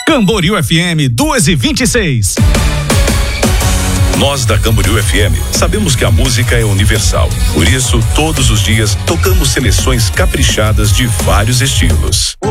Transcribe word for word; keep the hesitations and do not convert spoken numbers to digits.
Camboriú F M duas e vinte e seis. Nós da Camboriú F M sabemos que a música é universal. Por isso, todos os dias tocamos seleções caprichadas de vários estilos.